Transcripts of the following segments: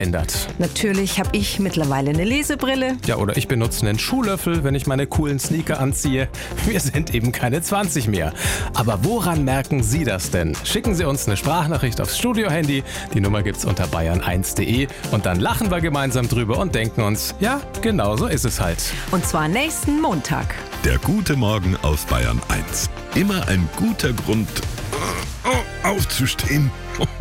ändert. Natürlich habe ich mittlerweile eine Lesebrille. Ja, oder ich benutze einen Schuhlöffel, wenn ich meine coolen Sneaker anziehe. Wir sind eben keine 20 mehr. Aber woran merken Sie das denn? Schicken Sie uns eine Sprachnachricht aufs Studio-Handy. Die Nummer gibt's unter bayern1.de. Und dann lachen wir gemeinsam drüber und denken uns, ja, genau so ist es halt. Und zwar nächsten Montag. Der gute Morgen auf Bayern 1. Immer ein guter Grund, aufzustehen.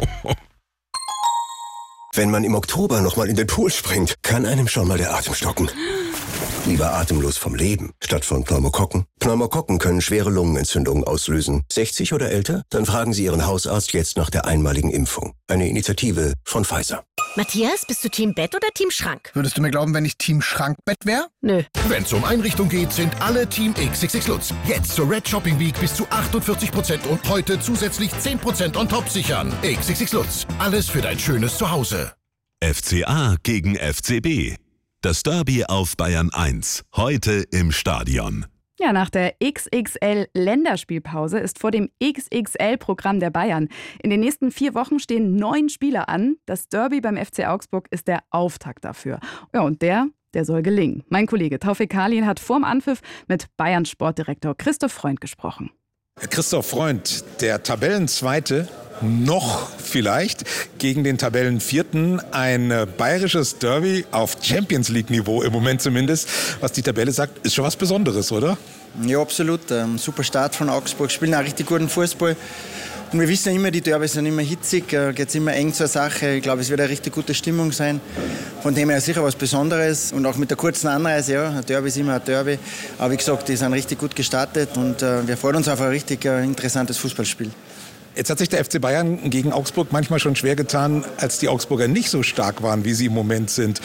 Wenn man im Oktober nochmal in den Pool springt, kann einem schon mal der Atem stocken. Lieber atemlos vom Leben, statt von Pneumokokken. Pneumokokken können schwere Lungenentzündungen auslösen. 60 oder älter? Dann fragen Sie Ihren Hausarzt jetzt nach der einmaligen Impfung. Eine Initiative von Pfizer. Matthias, bist du Team Bett oder Team Schrank? Würdest du mir glauben, wenn ich Team Schrankbett wäre? Nö. Wenn es um Einrichtung geht, sind alle Team XXX Lutz. Jetzt zur Red Shopping Week bis zu 48% und heute zusätzlich 10% on top sichern. XXX Lutz. Alles für dein schönes Zuhause. FCA gegen FCB. Das Derby auf Bayern 1. Heute im Stadion. Ja, nach der XXL-Länderspielpause ist vor dem XXL-Programm der Bayern. In den nächsten 4 Wochen stehen 9 Spiele an. Das Derby beim FC Augsburg ist der Auftakt dafür. Ja, und der soll gelingen. Mein Kollege Taufik Kalin hat vorm Anpfiff mit Bayern-Sportdirektor Christoph Freund gesprochen. Christoph Freund, der Tabellenzweite, noch vielleicht gegen den Tabellenvierten, ein bayerisches Derby auf Champions-League-Niveau im Moment zumindest. Was die Tabelle sagt, ist schon was Besonderes, oder? Ja, absolut. Super Start von Augsburg, spielen auch richtig guten Fußball. Und wir wissen ja immer, die Derbys sind immer hitzig, geht es immer eng zur Sache. Ich glaube, es wird eine richtig gute Stimmung sein. Von dem her sicher was Besonderes. Und auch mit der kurzen Anreise, ja, ein Derby ist immer ein Derby. Aber wie gesagt, die sind richtig gut gestartet und wir freuen uns auf ein richtig interessantes Fußballspiel. Jetzt hat sich der FC Bayern gegen Augsburg manchmal schon schwer getan, als die Augsburger nicht so stark waren, wie sie im Moment sind.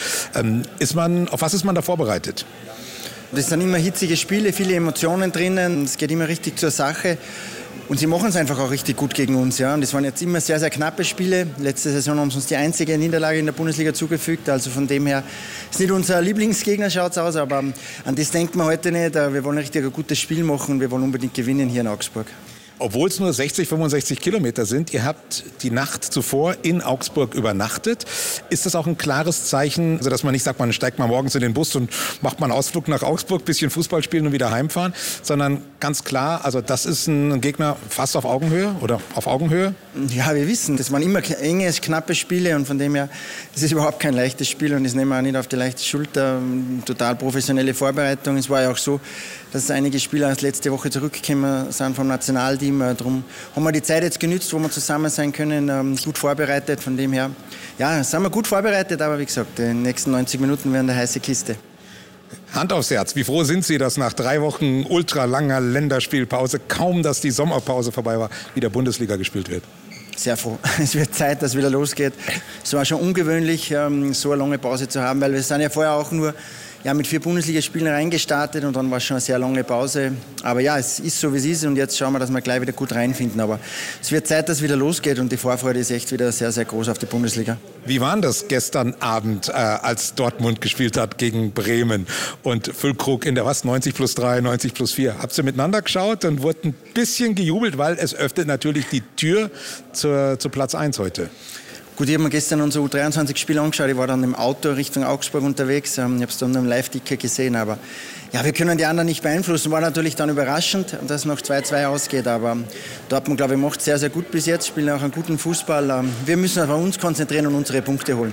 Auf was ist man da vorbereitet? Das sind immer hitzige Spiele, viele Emotionen drinnen. Es geht immer richtig zur Sache. Und sie machen es einfach auch richtig gut gegen uns. Ja. Und das waren jetzt immer sehr, sehr knappe Spiele. Letzte Saison haben sie uns die einzige Niederlage in der Bundesliga zugefügt. Also von dem her ist nicht unser Lieblingsgegner, schaut es aus. Aber an das denkt man heute nicht. Wir wollen richtig ein gutes Spiel machen und wir wollen unbedingt gewinnen hier in Augsburg. Obwohl es nur 60, 65 Kilometer sind, ihr habt die Nacht zuvor in Augsburg übernachtet. Ist das auch ein klares Zeichen, also dass man nicht sagt, man steigt mal morgens in den Bus und macht mal einen Ausflug nach Augsburg, bisschen Fußball spielen und wieder heimfahren, sondern ganz klar, also das ist ein Gegner fast auf Augenhöhe oder auf Augenhöhe? Ja, wir wissen, das waren immer enge, knappe Spiele und von dem her, das ist überhaupt kein leichtes Spiel und das nehmen wir auch nicht auf die leichte Schulter. Total professionelle Vorbereitung. Es war ja auch so, dass einige Spieler erst letzte Woche zurückgekommen sind vom Nationalteam. Darum haben wir die Zeit jetzt genützt, wo wir zusammen sein können, gut vorbereitet. Von dem her, ja, sind wir gut vorbereitet, aber wie gesagt, die nächsten 90 Minuten werden eine heiße Kiste. Hand aufs Herz, wie froh sind Sie, dass nach 3 Wochen ultralanger Länderspielpause, kaum dass die Sommerpause vorbei war, wieder Bundesliga gespielt wird? Sehr froh. Es wird Zeit, dass es wieder losgeht. Es war schon ungewöhnlich, so eine lange Pause zu haben, weil wir sind ja vorher auch nur mit 4 Bundesligaspielen reingestartet und dann war es schon eine sehr lange Pause. Aber ja, es ist so, wie es ist und jetzt schauen wir, dass wir gleich wieder gut reinfinden. Aber es wird Zeit, dass es wieder losgeht und die Vorfreude ist echt wieder sehr, sehr groß auf die Bundesliga. Wie war das gestern Abend, als Dortmund gespielt hat gegen Bremen und Füllkrug in der 90+3, 90+4? Habt ihr miteinander geschaut und wurde ein bisschen gejubelt, weil es öffnet natürlich die Tür zu Platz 1 heute? Gut, ich habe mir gestern unser U23-Spiel angeschaut. Ich war dann im Auto Richtung Augsburg unterwegs. Ich habe es dann im Live-Ticker gesehen. Aber ja, wir können die anderen nicht beeinflussen. War natürlich dann überraschend, dass es noch 2-2 ausgeht. Aber Dortmund, glaube ich, macht sehr, sehr gut bis jetzt. Spielen auch einen guten Fußball. Wir müssen auf uns konzentrieren und unsere Punkte holen.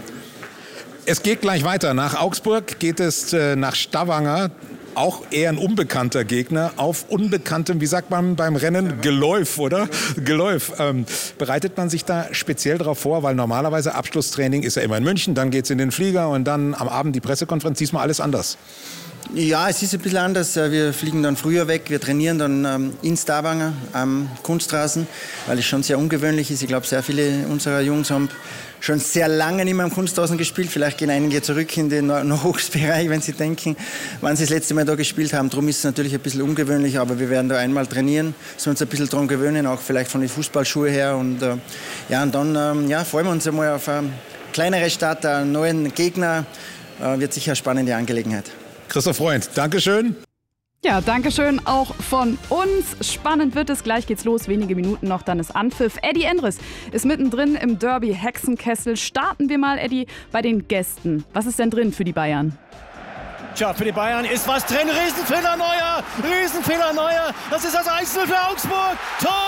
Es geht gleich weiter. Nach Augsburg geht es nach Stavanger. Auch eher ein unbekannter Gegner auf unbekanntem, wie sagt man beim Rennen, Geläuf, oder? Geläuf. Bereitet man sich da speziell darauf vor, weil normalerweise Abschlusstraining ist ja immer in München, dann geht es in den Flieger und dann am Abend die Pressekonferenz, diesmal alles anders. Ja, es ist ein bisschen anders. Wir fliegen dann früher weg, wir trainieren dann in Stavanger am Kunstrasen, weil es schon sehr ungewöhnlich ist. Ich glaube, sehr viele unserer Jungs haben schon sehr lange nicht mehr am Kunstrasen gespielt. Vielleicht gehen einige zurück in den Nachwuchsbereich, wenn sie denken, wann sie das letzte Mal da gespielt haben. Darum ist es natürlich ein bisschen ungewöhnlich, aber wir werden da einmal trainieren, so uns ein bisschen daran gewöhnen, auch vielleicht von den Fußballschuhen her. Und und dann freuen wir uns einmal auf eine kleinere Stadt, einen neuen Gegner. Wird sicher eine spannende Angelegenheit. Christoph Freund, Dankeschön. Ja, Dankeschön auch von uns. Spannend wird es. Gleich geht's los. Wenige Minuten noch, dann ist Anpfiff. Eddie Endres ist mittendrin im Derby Hexenkessel. Starten wir mal, Eddie, bei den Gästen. Was ist denn drin für die Bayern? Tja, für die Bayern ist was drin. Riesenfehler Neuer. Das ist das 1-0 für Augsburg. Tor!